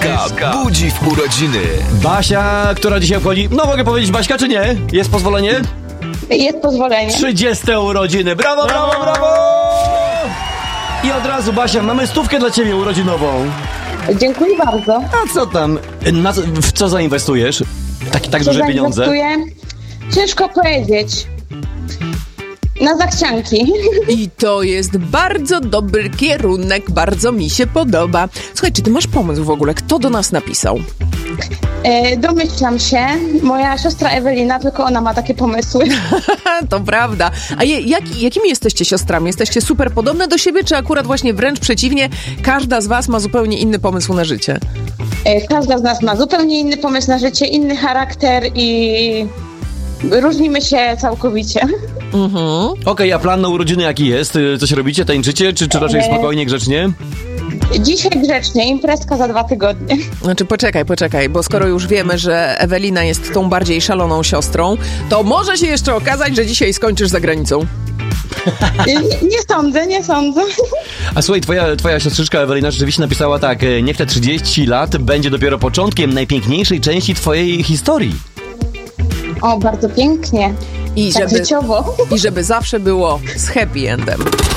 SK budzi w urodziny. Basia, która dzisiaj obchodzi... No mogę powiedzieć Baśka, czy nie? Jest pozwolenie? Jest pozwolenie. 30 urodziny. Brawo, brawo, brawo! I od razu, Basia, mamy 100 dla ciebie urodzinową. Dziękuję bardzo. A co tam? W co zainwestujesz? Tak duże pieniądze? Ciężko powiedzieć. Na zachcianki. I to jest bardzo dobry kierunek, bardzo mi się podoba. Słuchaj, czy ty masz pomysł w ogóle? Kto do nas napisał? Domyślam się. Moja siostra Ewelina, tylko ona ma takie pomysły. To prawda. A jakimi jesteście siostrami? Jesteście super podobne do siebie, czy akurat właśnie wręcz przeciwnie, każda z was ma zupełnie inny pomysł na życie? Każda z nas ma zupełnie inny pomysł na życie, inny charakter i różnimy się całkowicie. Okej, a plan na urodziny jaki jest? Coś robicie, tańczycie, czy raczej spokojnie, grzecznie? Dzisiaj grzecznie, imprezka za 2 tygodnie. Znaczy poczekaj, bo skoro już wiemy, że Ewelina jest tą bardziej szaloną siostrą, to może się jeszcze okazać, że dzisiaj skończysz za granicą. Nie sądzę. A słuchaj, twoja siostrzyczka Ewelina rzeczywiście napisała tak: niech te 30 lat będzie dopiero początkiem najpiękniejszej części twojej historii. O, bardzo pięknie. I tak życiowo. I żeby zawsze było z happy endem.